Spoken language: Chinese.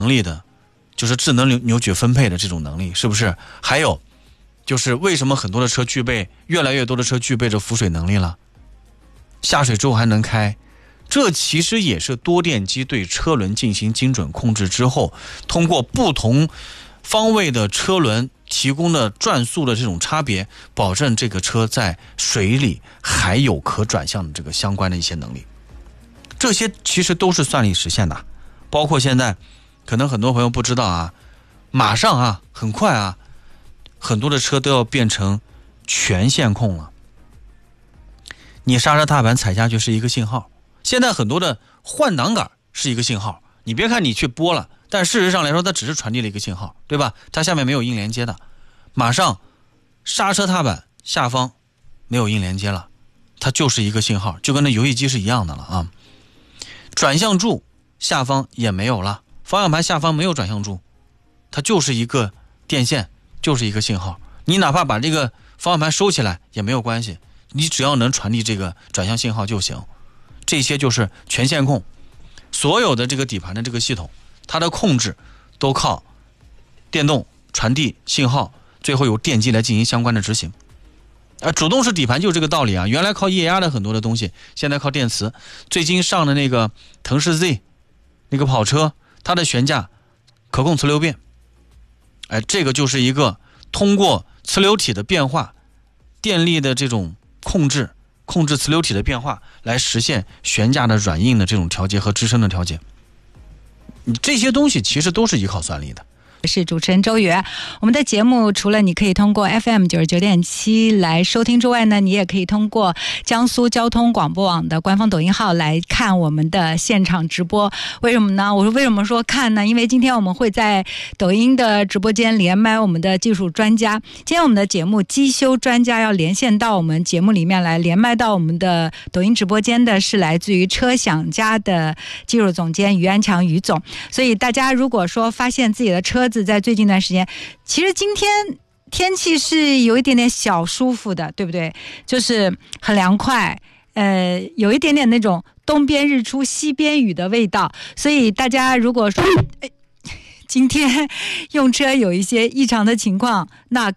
能力的，就是智能扭矩分配的这种能力，是不是？还有就是为什么很多的车越来越多的车具备着浮水能力了，下水之后还能开，这其实也是多电机对车轮进行精准控制之后，通过不同方位的车轮提供的转速的这种差别，保证这个车在水里还有可转向的这个相关的一些能力。这些其实都是算力实现的，包括现在可能很多朋友不知道啊，马上啊，很快啊，很多的车都要变成全线控了。你刹车踏板踩下去是一个信号，现在很多的换挡杆是一个信号，你别看你去拨了，但事实上来说它只是传递了一个信号，对吧？它下面没有硬连接的，马上刹车踏板下方没有硬连接了，它就是一个信号，就跟那游戏机是一样的了啊。转向柱下方也没有了，方向盘下方没有转向柱，它就是一个电线，就是一个信号。你哪怕把这个方向盘收起来也没有关系，你只要能传递这个转向信号就行。这些就是全线控，所有的这个底盘的这个系统，它的控制都靠电动传递信号，最后由电机来进行相关的执行。主动式底盘就是这个道理啊，原来靠液压的很多的东西，现在靠电磁。最近上的那个腾势 Z 那个跑车，它的悬架可控磁流变，这个就是一个通过磁流体的变化，电力的这种控制磁流体的变化，来实现悬架的软硬的这种调节和支撑的调节。这些东西其实都是依靠算力的。 是主持人周宇。我们的节目除了你可以通过 FM 99.7来收听之外呢，你也可以通过江苏交通广播网的官方抖音号来看我们的现场直播。为什么呢？我说为什么说看呢？因为今天我们会在抖音的直播间连麦我们的技术专家。今天我们的节目机修专家要连线到我们节目里面来，连麦到我们的抖音直播间的是来自于车享家的技术总监于安强于总。所以大家如果说发现自己的车子在最近一段时间，其实今天天气是有一点点小舒服的，对不对？就是很凉快，有一点点那种东边日出西边雨的味道。所以大家如果说今天用车有一些异常的情况，那